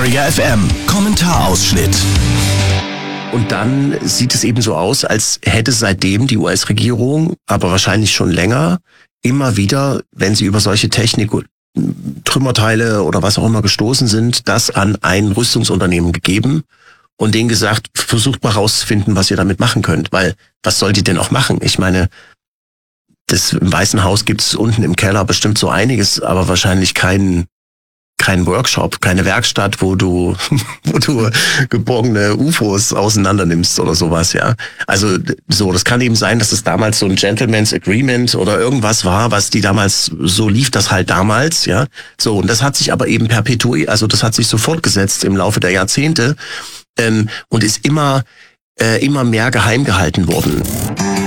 Trigger FM, Kommentarausschnitt. Und dann sieht es eben so aus, als hätte seitdem die US-Regierung, aber wahrscheinlich schon länger, immer wieder, wenn sie über solche Technik, Trümmerteile oder was auch immer gestoßen sind, das an ein Rüstungsunternehmen gegeben und denen gesagt, versucht mal rauszufinden, was ihr damit machen könnt. Weil was sollt ihr denn auch machen? Ich meine, im Weißen Haus gibt es unten im Keller bestimmt so einiges, aber wahrscheinlich kein Workshop, keine Werkstatt, wo du geborgene UFOs auseinander nimmst oder sowas, ja. Also so, das kann eben sein, dass es damals so ein Gentleman's Agreement oder irgendwas war, was die damals, so lief das halt damals, ja. So, und das hat sich aber eben also das hat sich so fortgesetzt im Laufe der Jahrzehnte und ist immer mehr geheim gehalten worden.